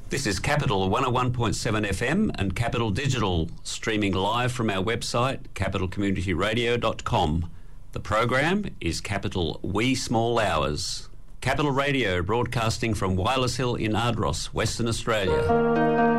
This is Capital 101.7 FM and Capital Digital, streaming live from our website, capitalcommunityradio.com. The program is Capital Wee Small Hours. Capital Radio, broadcasting from Wireless Hill in Ardross, Western Australia.